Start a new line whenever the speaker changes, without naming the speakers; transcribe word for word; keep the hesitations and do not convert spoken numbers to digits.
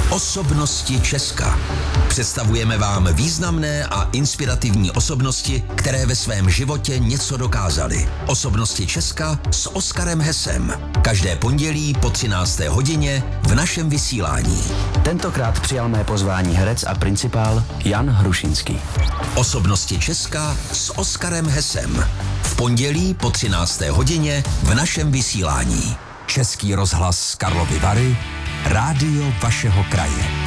Osobnosti Česka. Představujeme vám významné a inspirativní osobnosti, které ve svém životě něco dokázaly. Osobnosti Česka s Oskarem Hesem. Každé pondělí po třinácté hodině v našem vysílání.
Tentokrát přijal mé pozvání herec a principál Jan Hrušinský.
Osobnosti Česka s Oskarem Hesem. V pondělí po třinácté hodině v našem vysílání. Český rozhlas z Karlovy Vary, rádio vašeho kraje.